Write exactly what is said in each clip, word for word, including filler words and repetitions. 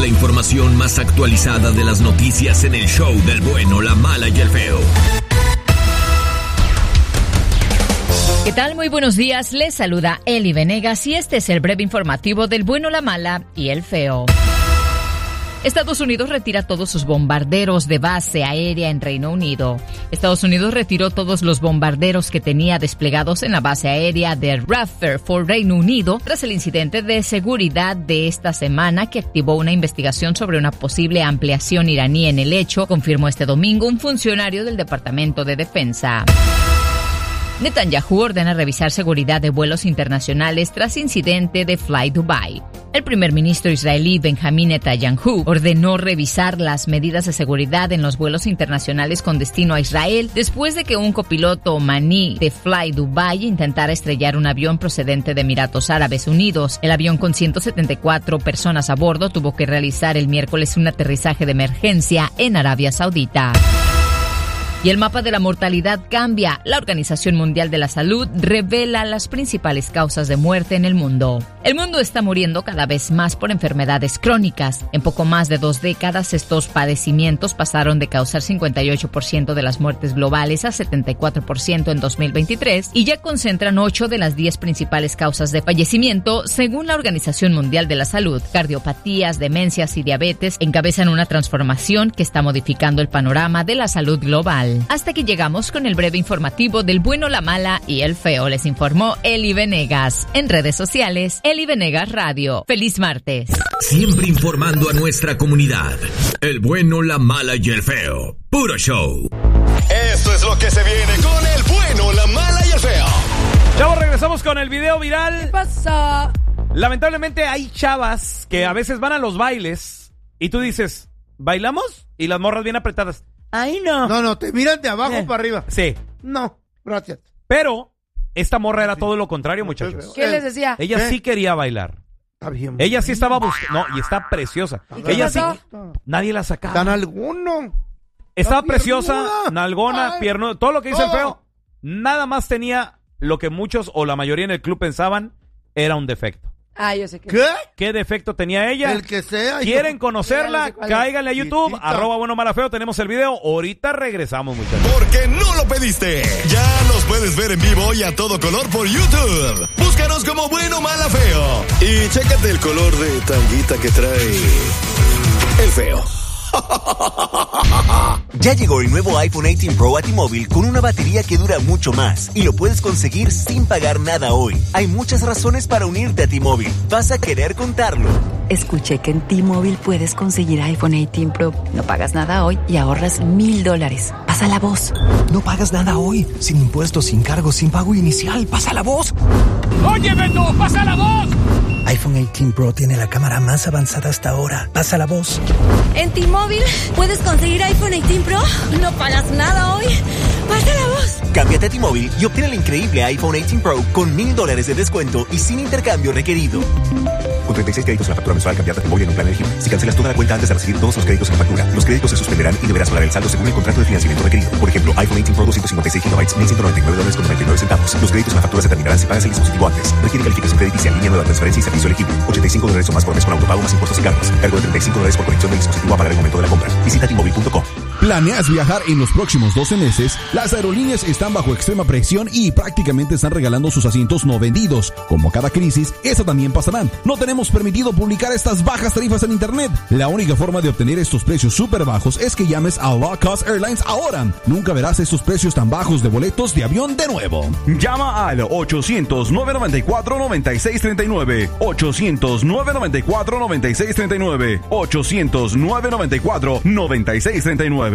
la información más actualizada de las noticias en el show del bueno, la mala y el feo. ¿Qué tal? Muy buenos días. Les saluda Eli Venegas y este es el breve informativo del bueno, la mala y el feo. Estados Unidos retira todos sus bombarderos de base aérea en Reino Unido. Estados Unidos retiró todos los bombarderos que tenía desplegados en la base aérea de Rutherford, Reino Unido, tras el incidente de seguridad de esta semana que activó una investigación sobre una posible ampliación iraní en el hecho, confirmó este domingo un funcionario del Departamento de Defensa. Netanyahu ordena revisar seguridad de vuelos internacionales tras incidente de Fly Dubai. El primer ministro israelí Benjamin Netanyahu ordenó revisar las medidas de seguridad en los vuelos internacionales con destino a Israel después de que un copiloto omaní de Fly Dubai intentara estrellar un avión procedente de Emiratos Árabes Unidos. El avión con ciento setenta y cuatro personas a bordo tuvo que realizar el miércoles un aterrizaje de emergencia en Arabia Saudita. Y el mapa de la mortalidad cambia. La Organización Mundial de la Salud revela las principales causas de muerte en el mundo. El mundo está muriendo cada vez más por enfermedades crónicas. En poco más de dos décadas, estos padecimientos pasaron de causar cincuenta y ocho por ciento de las muertes globales a setenta y cuatro por ciento en dos mil veintitrés y ya concentran ocho de las diez principales causas de fallecimiento, según la Organización Mundial de la Salud. Cardiopatías, demencias y diabetes encabezan una transformación que está modificando el panorama de la salud global. Hasta aquí llegamos con el breve informativo del bueno, la mala y el feo. Les informó Eli Venegas. En redes sociales, Eli Venegas Radio. ¡Feliz martes! Siempre informando a nuestra comunidad. El bueno, la mala y el feo. Puro show. Esto es lo que se viene con el bueno, la mala y el feo. Chavos, regresamos con el video viral. ¿Qué pasa? Lamentablemente hay chavas que a veces van a los bailes y tú dices, ¿bailamos? Y las morras bien apretadas. Ay, no. No, no, te miran de abajo eh. para arriba. Sí. No, gracias. Pero esta morra era todo lo contrario, muchachos. ¿Qué les decía? Ella ¿Eh? sí quería bailar. Está bien. Ella sí estaba buscando. No, y está preciosa. ¿Y qué Ella sí. pasó? Nadie la sacaba. ¿Tan alguno? Estaba Está preciosa, piernuda. nalgona, Ay. piernuda. Todo lo que dice el Oh. feo. Nada más tenía lo que muchos o la mayoría en el club pensaban era un defecto. Ah, yo sé que. ¿Qué? ¿Qué defecto tenía ella? El que sea. ¿Quieren yo- conocerla? Ya, ya sé cuál es. Cáiganle a YouTube, Chiquita. arroba bueno mala feo, tenemos el video. Ahorita regresamos, muchachos. Porque no lo pediste. Ya nos puedes ver en vivo y a todo color por YouTube. Búscanos como bueno, mala, feo. Y chécate el color de tanguita que trae el feo. Ya llegó el nuevo iPhone dieciocho Pro a T-Mobile con una batería que dura mucho más y lo puedes conseguir sin pagar nada hoy. Hay muchas razones para unirte a T-Mobile. Vas a querer contarlo. Escuché que en T-Mobile puedes conseguir iPhone dieciocho Pro. No pagas nada hoy y ahorras mil dólares. Pasa la voz. No pagas nada hoy. Sin impuestos, sin cargos, sin pago inicial. Pasa la voz. ¡Oye, Beto! ¡Pasa la voz! iPhone dieciocho Pro tiene la cámara más avanzada hasta ahora. Pasa la voz. En T-Mobile puedes conseguir iPhone dieciocho Pro. No pagas nada hoy. Pasa la voz. Cámbiate a T-Mobile y obtén el increíble iPhone dieciocho Pro con mil dólares de descuento y sin intercambio requerido. Con treinta y seis créditos en la factura mensual, cambiate a T-Mobile en un plan elegible. Si cancelas toda la cuenta antes de recibir todos los créditos en la factura, los créditos se suspenderán y deberás pagar el saldo según el contrato de financiamiento requerido. Por ejemplo, iPhone dieciocho Pro doscientos cincuenta y seis gigabytes, mil ciento noventa y nueve dólares con noventa y nueve centavos. Los créditos en la factura se terminarán si pagas el dispositivo antes. Requiere calificación crediticia en línea, nueva transferencia y servicio elegible. ochenta y cinco dólares o más por mes con autopago más impuestos y cargos. Cargo de treinta y cinco dólares por conexión del dispositivo a pagar el momento de la compra. Visita T Mobile punto com. ¿Planeas viajar en los próximos doce meses? Las aerolíneas están bajo extrema presión y prácticamente están regalando sus asientos no vendidos. Como cada crisis, esa también pasará. No tenemos permitido publicar estas bajas tarifas en internet. La única forma de obtener estos precios súper bajos es que llames a Low Cost Airlines ahora. Nunca verás estos precios tan bajos de boletos de avión de nuevo. Llama al ochocientos, nueve noventa y cuatro, noventa y seis treinta y nueve. ochocientos, nueve noventa y cuatro, noventa y seis treinta y nueve. ochocientos, nueve noventa y cuatro, noventa y seis treinta y nueve.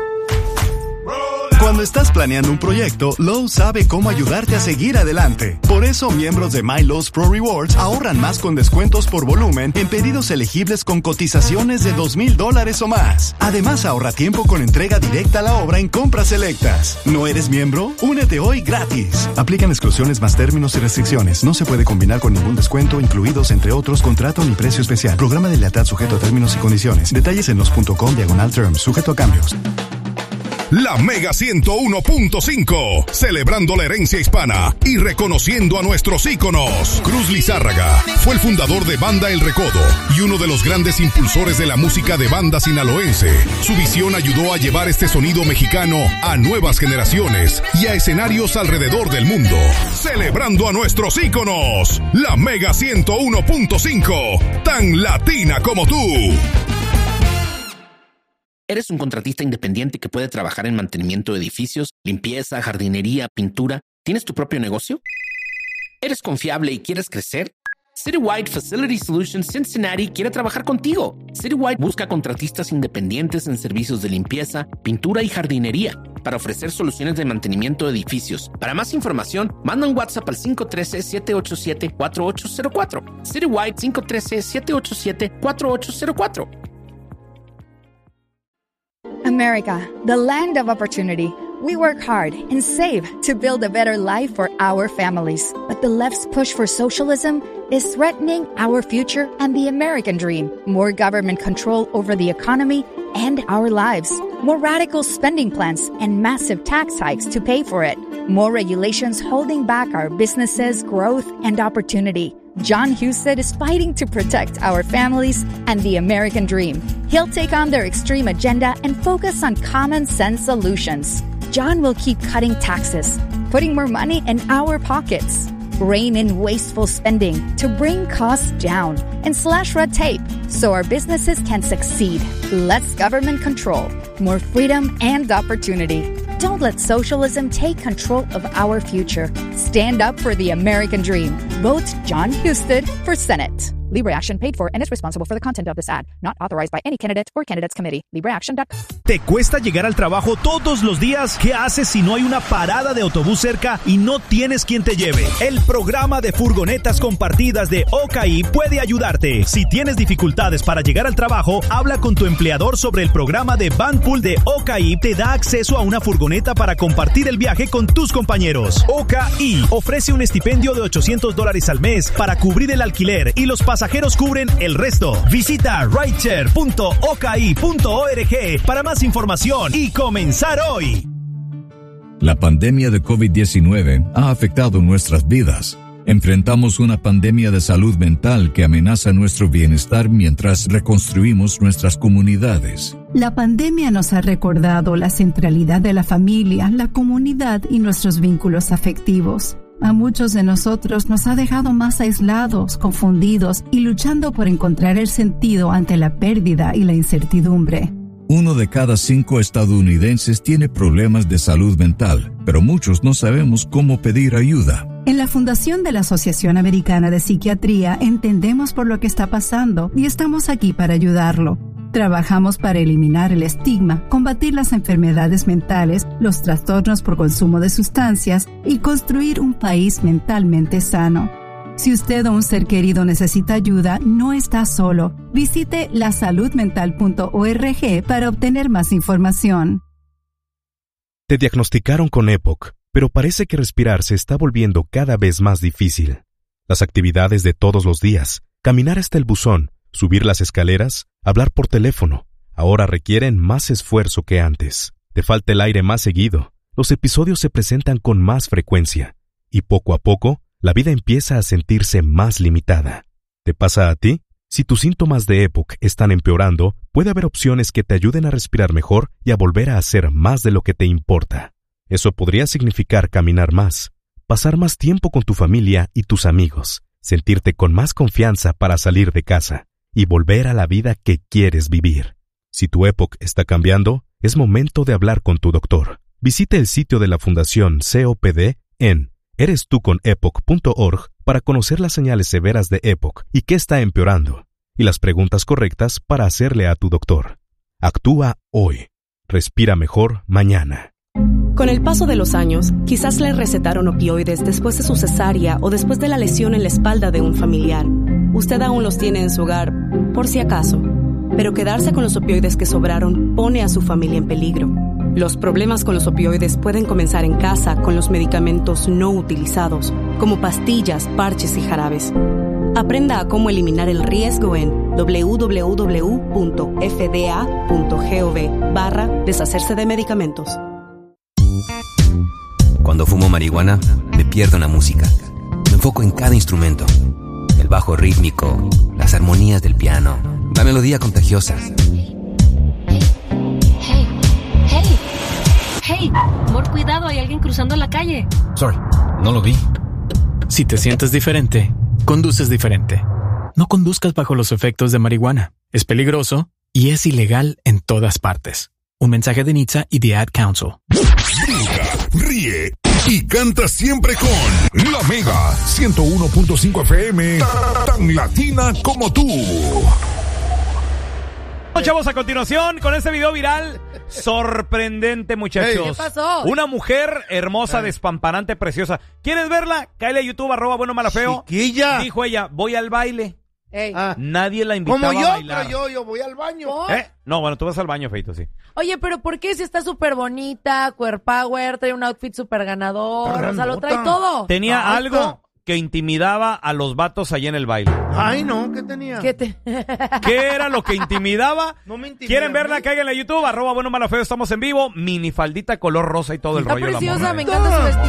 Cuando estás planeando un proyecto, Lowe's sabe cómo ayudarte a seguir adelante. Por eso, miembros de My Lowe's Pro Rewards ahorran más con descuentos por volumen en pedidos elegibles con cotizaciones de dos mil dólares o más. Además, ahorra tiempo con entrega directa a la obra en compras selectas. ¿No eres miembro? Únete hoy gratis. Aplican exclusiones más términos y restricciones. No se puede combinar con ningún descuento, incluidos, entre otros, contrato ni precio especial. Programa de lealtad sujeto a términos y condiciones. Detalles en los punto com diagonal terms, sujeto a cambios. la Mega ciento uno punto cinco, celebrando la herencia hispana y reconociendo a nuestros íconos. Cruz Lizárraga fue el fundador de Banda El Recodo y uno de los grandes impulsores de la música de banda sinaloense. Su visión ayudó a llevar este sonido mexicano a nuevas generaciones y a escenarios alrededor del mundo. Celebrando a nuestros íconos, la Mega ciento uno punto cinco, tan latina como tú. ¿Eres un contratista independiente que puede trabajar en mantenimiento de edificios, limpieza, jardinería, pintura? ¿Tienes tu propio negocio? ¿Eres confiable y quieres crecer? Citywide Facility Solutions Cincinnati quiere trabajar contigo. Citywide busca contratistas independientes en servicios de limpieza, pintura y jardinería para ofrecer soluciones de mantenimiento de edificios. Para más información, manda un WhatsApp al cinco uno tres, siete ocho siete, cuatro ocho cero cuatro. Citywide cinco uno tres, siete ocho siete, cuatro ocho cero cuatro. America, the land of opportunity. We work hard and save to build a better life for our families. But the left's push for socialism is threatening our future and the American dream. More government control over the economy and our lives. More radical spending plans and massive tax hikes to pay for it. More regulations holding back our businesses, growth, and opportunity. John Husted is fighting to protect our families and the American dream. He'll take on their extreme agenda and focus on common sense solutions. John will keep cutting taxes, putting more money in our pockets, rein in wasteful spending to bring costs down, and slash red tape so our businesses can succeed. Less government control, more freedom and opportunity. Don't let socialism take control of our future. Stand up for the American dream. Vote John Husted for Senate. Libre Action paid for and is responsible for the content of this ad. Not authorized by any candidate or candidates committee. libre action dot com. ¿Te cuesta llegar al trabajo todos los días? ¿Qué haces si no hay una parada de autobús cerca y no tienes quien te lleve? El programa de furgonetas compartidas de O C A I puede ayudarte. Si tienes dificultades para llegar al trabajo, habla con tu empleador sobre el programa de Van Pool de O C A I. Te da acceso a una furgoneta para compartir el viaje con tus compañeros. O C A I ofrece un estipendio de ochocientos dólares al mes para cubrir el alquiler y los pasajeros pasajeros cubren el resto. Visita rideshare punto o k i punto org para más información y comenzar hoy. La pandemia de COVID diecinueve ha afectado nuestras vidas. Enfrentamos una pandemia de salud mental que amenaza nuestro bienestar mientras reconstruimos nuestras comunidades. La pandemia nos ha recordado la centralidad de la familia, la comunidad y nuestros vínculos afectivos. A muchos de nosotros nos ha dejado más aislados, confundidos y luchando por encontrar el sentido ante la pérdida y la incertidumbre. Uno de cada cinco estadounidenses tiene problemas de salud mental, pero muchos no sabemos cómo pedir ayuda. En la Fundación de la Asociación Americana de Psiquiatría entendemos por lo que está pasando y estamos aquí para ayudarlo. Trabajamos para eliminar el estigma, combatir las enfermedades mentales, los trastornos por consumo de sustancias y construir un país mentalmente sano. Si usted o un ser querido necesita ayuda, no está solo. Visite la salud mental punto org para obtener más información. Te diagnosticaron con E P O C, pero parece que respirar se está volviendo cada vez más difícil. Las actividades de todos los días, caminar hasta el buzón, subir las escaleras, hablar por teléfono, ahora requieren más esfuerzo que antes. Te falta el aire más seguido, los episodios se presentan con más frecuencia, y poco a poco, la vida empieza a sentirse más limitada. ¿Te pasa a ti? Si tus síntomas de E P O C están empeorando, puede haber opciones que te ayuden a respirar mejor y a volver a hacer más de lo que te importa. Eso podría significar caminar más, pasar más tiempo con tu familia y tus amigos, sentirte con más confianza para salir de casa y volver a la vida que quieres vivir. Si tu E P O C está cambiando, es momento de hablar con tu doctor. Visite el sitio de la Fundación C O P D en eres tú con epoc punto org para conocer las señales severas de E P O C y qué está empeorando, y las preguntas correctas para hacerle a tu doctor. Actúa hoy. Respira mejor mañana. Con el paso de los años, quizás le recetaron opioides después de su cesárea o después de la lesión en la espalda de un familiar. Usted aún los tiene en su hogar, por si acaso. Pero quedarse con los opioides que sobraron pone a su familia en peligro. Los problemas con los opioides pueden comenzar en casa con los medicamentos no utilizados, como pastillas, parches y jarabes. Aprenda a cómo eliminar el riesgo en www.fda.gov barra deshacerse de medicamentos. Cuando fumo marihuana, me pierdo en la música. Me enfoco en cada instrumento. El bajo rítmico, las armonías del piano, la melodía contagiosa. Hey, hey, hey, amor, cuidado, hay alguien cruzando la calle. Sorry, no lo vi. Si te sientes diferente, conduces diferente. No conduzcas bajo los efectos de marihuana. Es peligroso y es ilegal en todas partes. Un mensaje de N H T S A y The Ad Council. Brinca, ríe y canta siempre con La Mega ciento uno punto cinco F M, tan latina como tú. Chavos, a continuación con este video viral sorprendente, muchachos. ¿Qué pasó? Una mujer hermosa, despampanante, preciosa. ¿Quieres verla? Cáele a YouTube, arroba bueno mala feo. Chiquilla. Dijo ella, voy al baile. Ey. Ah. Nadie la invitaba Como yo, a bailar. pero yo, yo voy al baño. ¿Eh? No, bueno, tú vas al baño, Feito, sí. Oye, pero ¿por qué si está súper bonita, queer power, trae un outfit súper ganador, o sea, lo trae todo? Tenía Ah, algo está. que intimidaba a los vatos allá en el baile. Ay, no, ¿qué tenía? ¿Qué te... ¿Qué era lo que intimidaba? No me intimida ¿Quieren a verla? mí. Caigan en la YouTube, arroba bueno mala feo, estamos en vivo. Mini faldita color rosa y todo el Está rollo de la preciosa, morra. me encanta su vestido.